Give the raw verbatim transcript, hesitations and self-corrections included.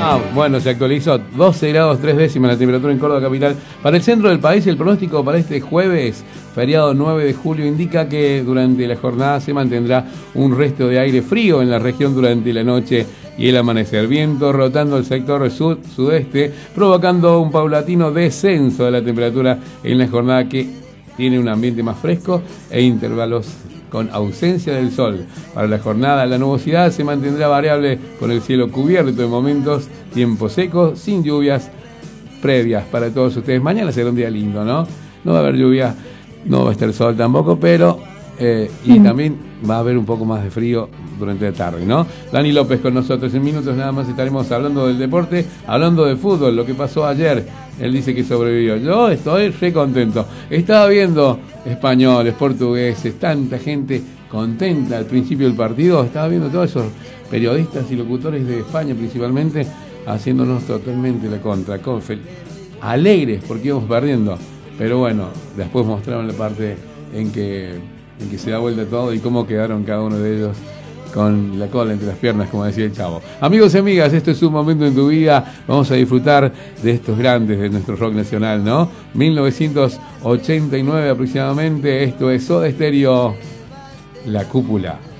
Ah, bueno, se actualizó. doce grados tres décimas la temperatura en Córdoba capital. Para el centro del país, el pronóstico para este jueves, feriado nueve de julio, indica que durante la jornada se mantendrá un resto de aire frío en la región durante la noche y el amanecer. Viento rotando el sector sud-sudeste, provocando un paulatino descenso de la temperatura en la jornada, que tiene un ambiente más fresco e intervalos con ausencia del sol. Para la jornada, la nubosidad se mantendrá variable con el cielo cubierto en momentos, tiempo seco, sin lluvias previas para todos ustedes. Mañana será un día lindo, ¿no? No va a haber lluvia, no va a estar el sol tampoco, pero eh, y también va a haber un poco más de frío durante la tarde, ¿no? Dani López con nosotros. En minutos nada más estaremos hablando del deporte, hablando de fútbol, lo que pasó ayer. Él dice que sobrevivió. Yo estoy re contento. Estaba viendo españoles, portugueses, tanta gente contenta al principio del partido. Estaba viendo todos esos periodistas y locutores de España principalmente haciéndonos totalmente la contra. Alegres porque íbamos perdiendo. Pero bueno, después mostraron la parte en que, en que se da vuelta todo y cómo quedaron cada uno de ellos con la cola entre las piernas, como decía el Chavo. Amigos y amigas, esto es un momento en tu vida. Vamos a disfrutar de estos grandes de nuestro rock nacional, ¿no? mil novecientos ochenta y nueve aproximadamente. Esto es Soda Stereo, La Cúpula.